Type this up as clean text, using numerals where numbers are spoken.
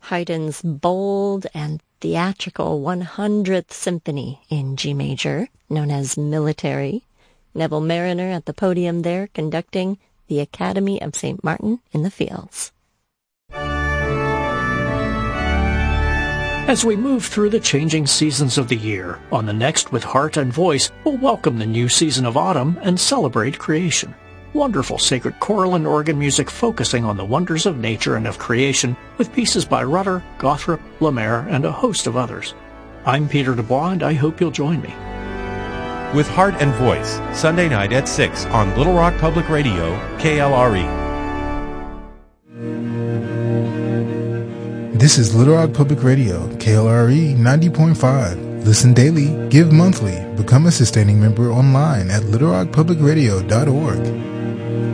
Haydn's bold and theatrical 100th Symphony in G major, known as Military. Neville Marriner at the podium there conducting the Academy of St. Martin in the Fields. As we move through the changing seasons of the year, on the Next with Heart and Voice, we'll welcome the new season of autumn and celebrate creation. Wonderful sacred choral and organ music focusing on the wonders of nature and of creation, with pieces by Rutter, Gothrop, Lemaire, and a host of others. I'm Peter Dubois, and I hope you'll join me. With Heart and Voice, Sunday night at 6 on Little Rock Public Radio, KLRE. This is Little Rock Public Radio, KLRE 90.5. Listen daily, give monthly, become a sustaining member online at littlerockpublicradio.org.